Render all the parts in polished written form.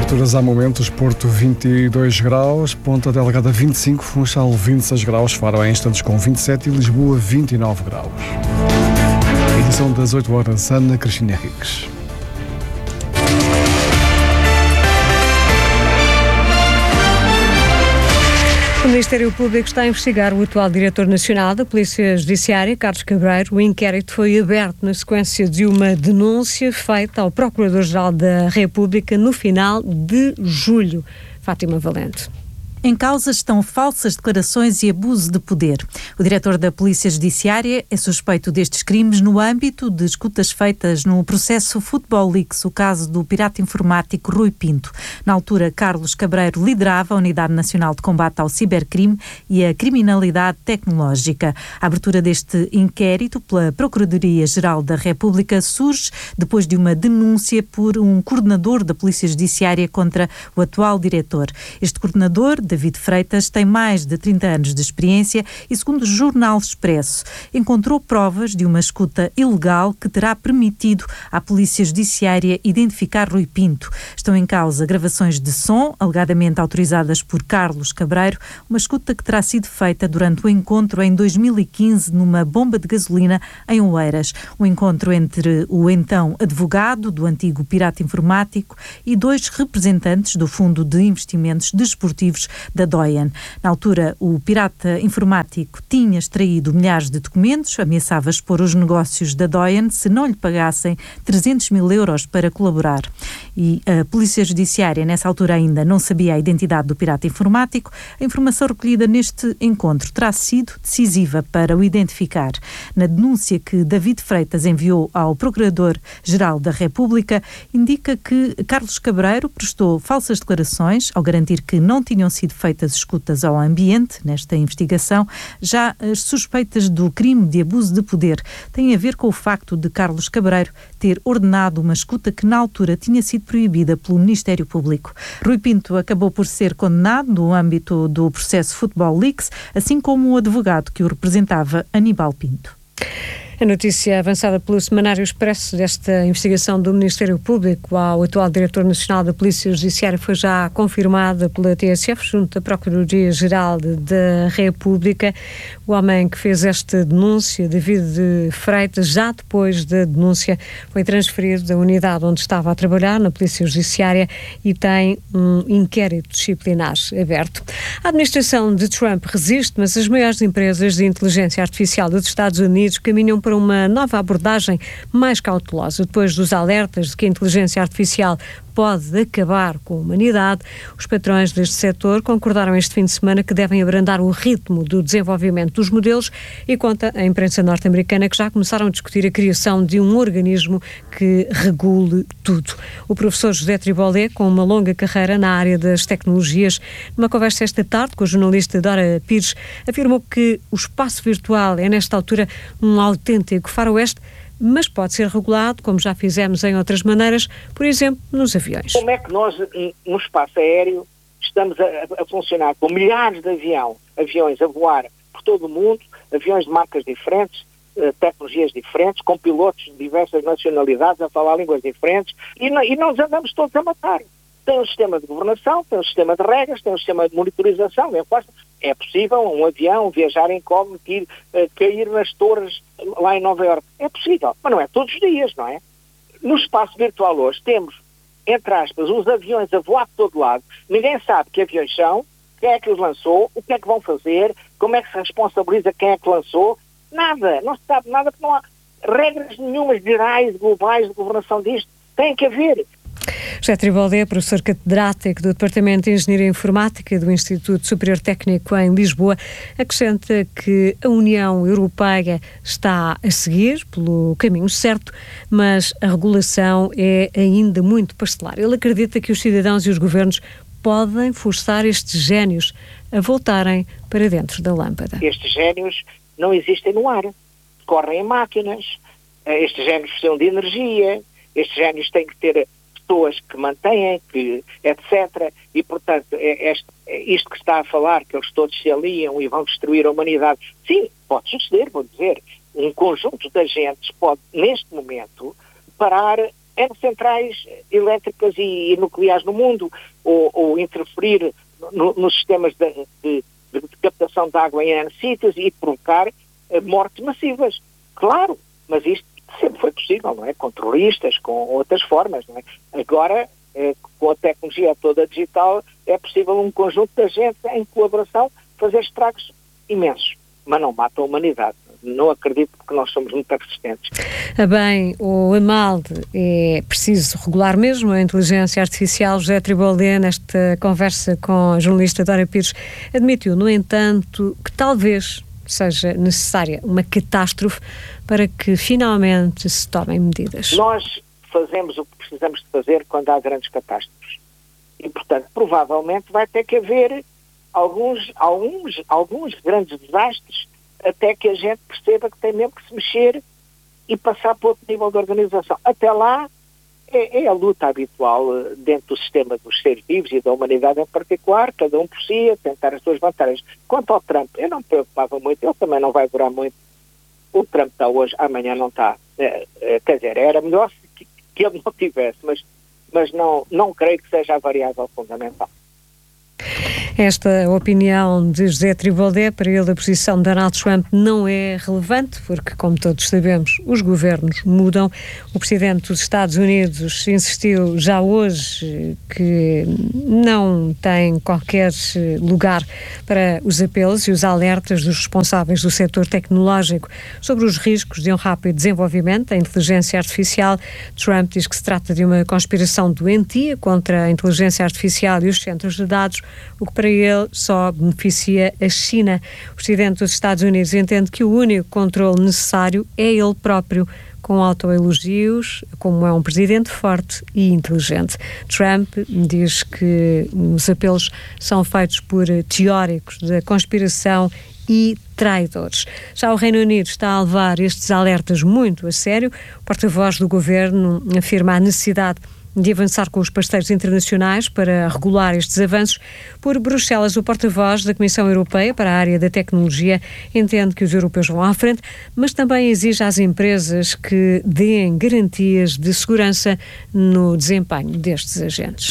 Temperaturas há momentos: Porto 22 graus, Ponta Delgada 25, Funchal 26 graus, Faro em instantes com 27 e Lisboa 29 graus. Edição das 8 horas, Ana Cristina Henriques. O Ministério Público está a investigar o atual Diretor Nacional da Polícia Judiciária, Carlos Cabreiro. O inquérito foi aberto na sequência de uma denúncia feita ao Procurador-Geral da República no final de julho. Fátima Valente. Em causa estão falsas declarações e abuso de poder. O diretor da Polícia Judiciária é suspeito destes crimes no âmbito de escutas feitas no processo Football Leaks, o caso do pirata informático Rui Pinto. Na altura, Carlos Cabreiro liderava a Unidade Nacional de Combate ao Cibercrime e à Criminalidade Tecnológica. A abertura deste inquérito pela Procuradoria-Geral da República surge depois de uma denúncia por um coordenador da Polícia Judiciária contra o atual diretor. Este coordenador, David Freitas, tem mais de 30 anos de experiência e, segundo o Jornal Expresso, encontrou provas de uma escuta ilegal que terá permitido à Polícia Judiciária identificar Rui Pinto. Estão em causa gravações de som, alegadamente autorizadas por Carlos Cabreiro, uma escuta que terá sido feita durante o encontro em 2015 numa bomba de gasolina em Oeiras. Um encontro entre o então advogado do antigo pirata informático e dois representantes do Fundo de Investimentos Desportivos da Doyen. Na altura, o pirata informático tinha extraído milhares de documentos, ameaçava expor os negócios da Doyen se não lhe pagassem 300 mil euros para colaborar. E a Polícia Judiciária, nessa altura, ainda não sabia a identidade do pirata informático. A informação recolhida neste encontro terá sido decisiva para o identificar. Na denúncia que David Freitas enviou ao Procurador-Geral da República, indica que Carlos Cabreiro prestou falsas declarações ao garantir que não tinham sido feitas escutas ao ambiente nesta investigação. Já as suspeitas do crime de abuso de poder têm a ver com o facto de Carlos Cabreiro ter ordenado uma escuta que na altura tinha sido proibida pelo Ministério Público. Rui Pinto acabou por ser condenado no âmbito do processo Football Leaks, assim como o advogado que o representava, Aníbal Pinto. A notícia avançada pelo Semanário Expresso desta investigação do Ministério Público ao atual Diretor Nacional da Polícia Judiciária foi já confirmada pela TSF, junto à Procuradoria-Geral da República. O homem que fez esta denúncia, David Freitas, já depois da denúncia, foi transferido da unidade onde estava a trabalhar, na Polícia Judiciária, e tem um inquérito disciplinar aberto. A administração de Trump resiste, mas as maiores empresas de inteligência artificial dos Estados Unidos caminham para uma nova abordagem mais cautelosa. Depois dos alertas de que a inteligência artificial pode acabar com a humanidade, os patrões deste setor concordaram este fim de semana que devem abrandar o ritmo do desenvolvimento dos modelos e conta a imprensa norte-americana que já começaram a discutir a criação de um organismo que regule tudo. O professor José Tribolé, com uma longa carreira na área das tecnologias, numa conversa esta tarde com a jornalista Dora Pires, afirmou que o espaço virtual é, nesta altura, um autêntico faroeste, mas pode ser regulado, como já fizemos em outras maneiras, por exemplo, nos aviões. Como é que nós, no espaço aéreo, estamos a funcionar com milhares de aviões a voar por todo o mundo, aviões de marcas diferentes, tecnologias diferentes, com pilotos de diversas nacionalidades a falar línguas diferentes, e nós andamos todos a matar. Tem um sistema de governação, tem um sistema de regras, tem um sistema de monitorização. É possível um avião viajar incógnito e cair nas torres lá em Nova Iorque. É possível, mas não é todos os dias, não é? No espaço virtual hoje temos, entre aspas, os aviões a voar por todo lado. Ninguém sabe que aviões são, quem é que os lançou, o que é que vão fazer, como é que se responsabiliza quem é que lançou. Nada, não se sabe nada, porque não há regras nenhumas gerais, globais de governação disto. Tem que haver. José Tribolé, professor catedrático do Departamento de Engenharia Informática do Instituto Superior Técnico em Lisboa, acrescenta que a União Europeia está a seguir pelo caminho certo, mas a regulação é ainda muito parcelar. Ele acredita que os cidadãos e os governos podem forçar estes génios a voltarem para dentro da lâmpada. Estes génios não existem no ar, correm em máquinas, estes génios precisam de energia, estes génios têm que ter pessoas que mantêm, etc. E, portanto, isto que está a falar, que eles todos se aliam e vão destruir a humanidade, sim, pode suceder, vou dizer. Um conjunto de agentes pode, neste momento, parar em centrais elétricas e nucleares no mundo, ou interferir nos sistemas de captação de água em N sítios e provocar mortes massivas. Claro, mas isto sempre foi possível, não é? Com terroristas, com outras formas, não é? Agora, com a tecnologia toda digital, é possível um conjunto de gente em colaboração fazer estragos imensos, mas não mata a humanidade. Não acredito, porque nós somos muito persistentes. Bem, o Amalde é preciso regular mesmo a inteligência artificial. José Triboldet, nesta conversa com a jornalista Dora Pires, admitiu, no entanto, que talvez seja necessária uma catástrofe para que finalmente se tomem medidas. Nós fazemos o que precisamos de fazer quando há grandes catástrofes. E, portanto, provavelmente vai ter que haver alguns grandes desastres até que a gente perceba que tem mesmo que se mexer e passar para outro nível de organização. Até lá é a luta habitual dentro do sistema dos seres vivos e da humanidade em particular, cada um por si, a tentar as suas vantagens. Quanto ao Trump, eu não me preocupava muito, ele também não vai durar muito. O Trump está hoje, amanhã não está. Quer dizer, era melhor que ele não tivesse, mas não creio que seja a variável fundamental. Esta opinião de José Triboldet, para ele a posição de Donald Trump não é relevante, porque, como todos sabemos, os governos mudam. O Presidente dos Estados Unidos insistiu já hoje que não tem qualquer lugar para os apelos e os alertas dos responsáveis do setor tecnológico sobre os riscos de um rápido desenvolvimento da inteligência artificial. Trump diz que se trata de uma conspiração doentia contra a inteligência artificial e os centros de dados, o que para ele só beneficia a China. O Presidente dos Estados Unidos entende que o único controle necessário é ele próprio, com autoelogios, como é um presidente forte e inteligente. Trump diz que os apelos são feitos por teóricos da conspiração e traidores. Já o Reino Unido está a levar estes alertas muito a sério. O porta-voz do governo afirma a necessidade de avançar com os parceiros internacionais para regular estes avanços. Por Bruxelas, o porta-voz da Comissão Europeia para a área da tecnologia entende que os europeus vão à frente, mas também exige às empresas que deem garantias de segurança no desempenho destes agentes.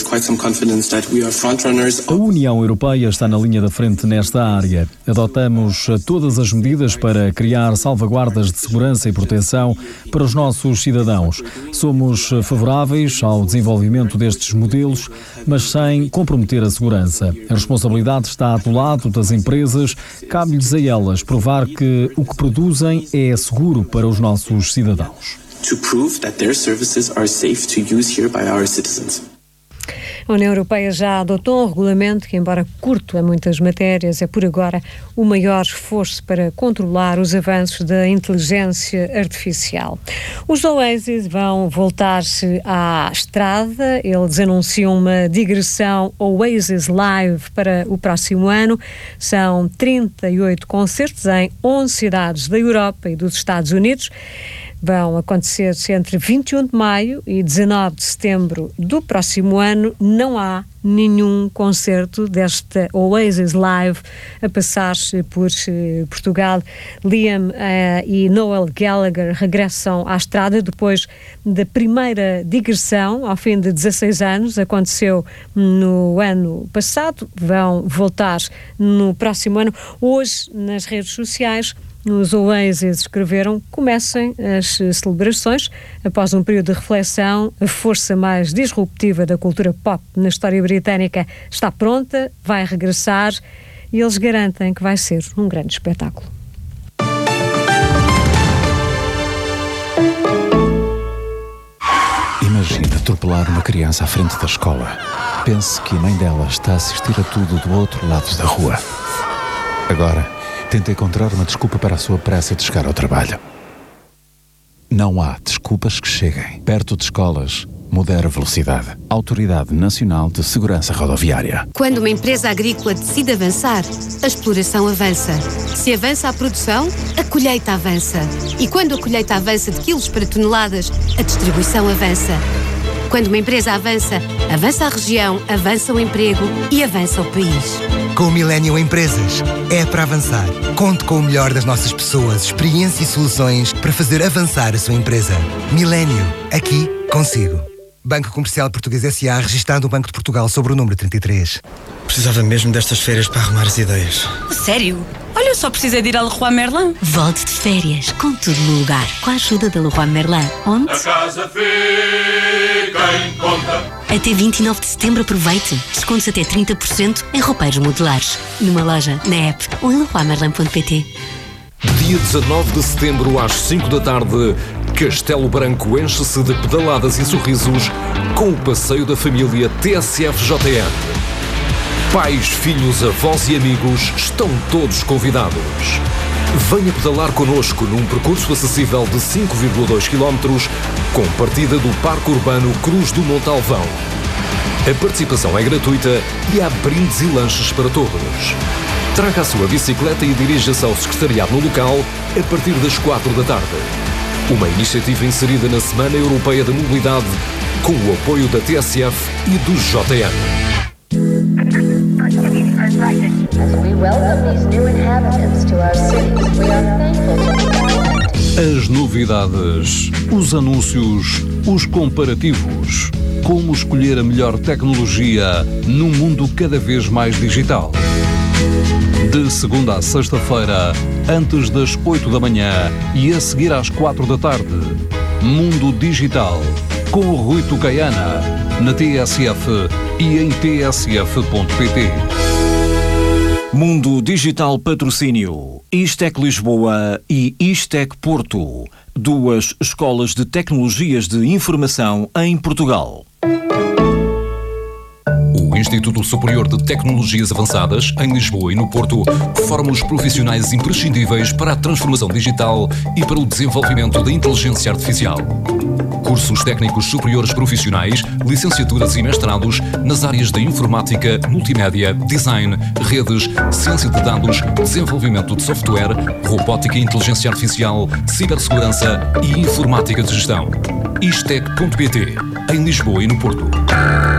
A União Europeia está na linha da frente nesta área. Adotamos todas as medidas para criar salvaguardas de segurança e proteção para os nossos cidadãos. Somos favoráveis ao desenvolvimento destes modelos, mas sem comprometer a segurança. A responsabilidade está do lado das empresas, cabe-lhes a elas provar que o que produzem é seguro para os nossos cidadãos. To prove that their services are safe to use here by our citizens. A União Europeia já adotou um regulamento que, embora curto em muitas matérias, é por agora o maior esforço para controlar os avanços da inteligência artificial. Os Oasis vão voltar-se à estrada. Eles anunciam uma digressão Oasis Live para o próximo ano. São 38 concertos em 11 cidades da Europa e dos Estados Unidos. Vão acontecer entre 21 de maio e 19 de setembro do próximo ano. Não há nenhum concerto desta Oasis Live a passar-se por Portugal. Liam e Noel Gallagher regressam à estrada depois da primeira digressão, ao fim de 16 anos, aconteceu no ano passado. Vão voltar no próximo ano. Hoje, nas redes sociais, os Oasis escreveram: comecem as celebrações. Após um período de reflexão, a força mais disruptiva da cultura pop na história britânica está pronta, vai regressar e eles garantem que vai ser um grande espetáculo. Imagine atropelar uma criança à frente da escola. Pense que a mãe dela está a assistir a tudo do outro lado da rua. Agora, tenta encontrar uma desculpa para a sua pressa de chegar ao trabalho. Não há desculpas que cheguem. Perto de escolas, modera a velocidade. Autoridade Nacional de Segurança Rodoviária. Quando uma empresa agrícola decide avançar, a exploração avança. Se avança a produção, a colheita avança. E quando a colheita avança de quilos para toneladas, a distribuição avança. Quando uma empresa avança, avança a região, avança o emprego e avança o país. Com o Millennium Empresas, é para avançar. Conte com o melhor das nossas pessoas, experiência e soluções para fazer avançar a sua empresa. Millennium, aqui Consigo. Banco Comercial Português S.A. registado no Banco de Portugal sobre o número 33. Precisava mesmo destas férias para arrumar as ideias. Sério? Olha, eu só precisei de ir ao Leroy Merlin. Volte de férias, com tudo no lugar, com a ajuda da Leroy Merlin. Onde? A casa fica em conta. Até 29 de setembro aproveite. Descontos até 30% em roupeiros modulares. Numa loja, na app ou em leroymerlin.pt. Dia 19 de setembro, às 5 da tarde, Castelo Branco enche-se de pedaladas e sorrisos com o passeio da família TSF-JN. Pais, filhos, avós e amigos estão todos convidados. Venha pedalar connosco num percurso acessível de 5,2 km com partida do Parque Urbano Cruz do Montalvão. A participação é gratuita e há brindes e lanches para todos. Traga a sua bicicleta e dirija-se ao secretariado no local a partir das 4 da tarde. Uma iniciativa inserida na Semana Europeia da Mobilidade com o apoio da TSF e do JN. As novidades, os anúncios, os comparativos. Como escolher a melhor tecnologia num mundo cada vez mais digital. De segunda a sexta-feira, antes das 8 da manhã e a seguir às 4 da tarde. Mundo Digital, com o Rui Tucaiana, na TSF e em tsf.pt. Mundo Digital Patrocínio, Istec Lisboa e Istec Porto, duas escolas de tecnologias de informação em Portugal. O Instituto Superior de Tecnologias Avançadas, em Lisboa e no Porto, forma os profissionais imprescindíveis para a transformação digital e para o desenvolvimento da inteligência artificial. Cursos técnicos superiores profissionais, licenciaturas e mestrados nas áreas da informática, multimédia, design, redes, ciência de dados, desenvolvimento de software, robótica e inteligência artificial, cibersegurança e informática de gestão. Istec.pt, em Lisboa e no Porto.